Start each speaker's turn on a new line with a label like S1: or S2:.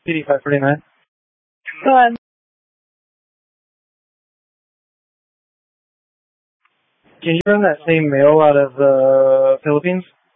S1: 8549.
S2: Go ahead.
S1: Can you run that same mail out of the Philippines?